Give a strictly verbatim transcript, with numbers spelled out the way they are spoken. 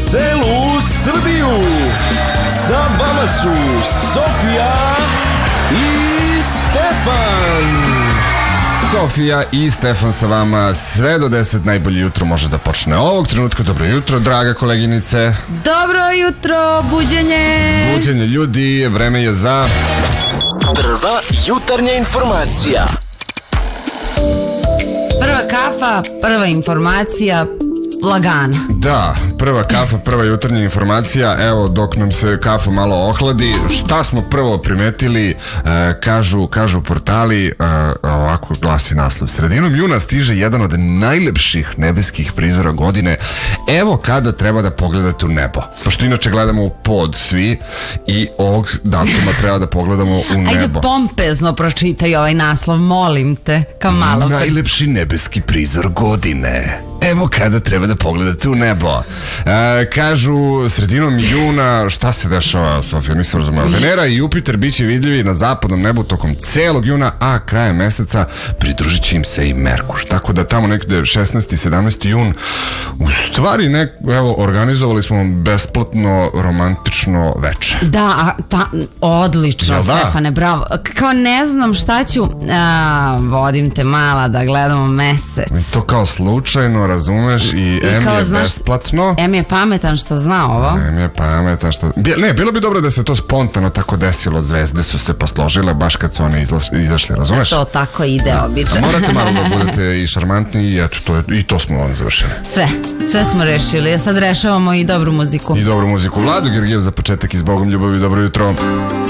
celu Srbiju. Sa vama su Sofija i Stefan. Sofija i Stefan sa vama sve do deset. Najbolje jutro može da počne ovog trenutka. Dobro jutro, draga koleginice. Dobro jutro, buđenje. Buđenje ljudi, vreme je za prva jutarnja informacija. Prva kafa, prva informacija, lagana. Da, prva kafa, prva jutarnja informacija. Evo, dok nam se kafa malo ohladi, šta smo prvo primetili, e, kažu, kažu portali, e, ovako glasi naslov: sredinom juna stiže jedan od najlepših nebeskih prizora godine. Evo kada treba da pogledate u nebo, pošto inače gledamo u pod svi i ovog datuma treba da pogledamo u nebo. Ajde pompezno pročitaj ovaj naslov, molim te, kao malo. Najlepši nebeski prizor godine. Evo kada treba da pogledate u nebo. E, kažu sredinom juna, šta se dešava, Sofija, nisam razumela. Venera i Jupiter biće vidljivi na zapadnom nebu tokom celog juna, a krajem meseca pridružit će im se i Merkur. Tako da tamo nekde šesnaesti i sedamnaesti jun u stvari nek, evo, organizovali smo besplatno romantično veče. Da, a, ta, odlično, ja, Stefane, bravo. Kao ne znam šta ću, a, vodim te mala da gledamo mesec. I to kao slučajno, razumeš, i, I M je znaš, besplatno. M je pametan što zna ovo. M je pametan što... Ne, bilo bi dobro da se to spontano tako desilo, zvezde su se posložile baš kad su one izlaš, izašle, razumeš? To tako ide obično. Morate malo da budete i šarmantni i eto, to je, i to smo vam završili. Sve, sve smo rešili. Sad rešavamo i dobru muziku. I dobru muziku. Vlado Georgijev za početak i s Bogom ljubavi, dobro jutro.